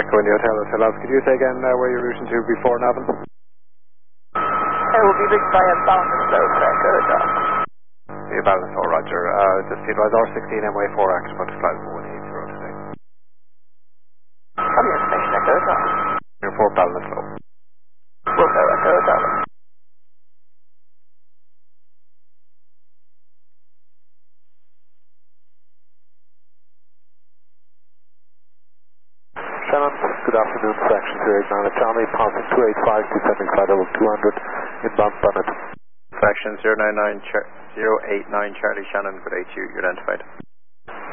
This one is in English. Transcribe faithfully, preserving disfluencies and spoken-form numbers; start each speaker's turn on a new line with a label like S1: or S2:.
S1: Echo in the Hotel Hotel Alpha. Could you say again uh, where you're routing to before Navan?
S2: I will be reached by a boundless flow for Echo Hotel.
S1: The balance for Roger. Uh, just the advise R sixteen M Y four active on flight one eight zero today.
S2: On the information Echo Hotel.
S1: Your four balance flow.
S2: Will go Echo Hotel.
S3: Shannon, good afternoon, section zero eight nine at Charlie, passing two eight five, descending flight level two hundred, inbound Bennett.
S1: Section zero nine nine, zero eight nine Charlie Shannon, good eight you, you're identified.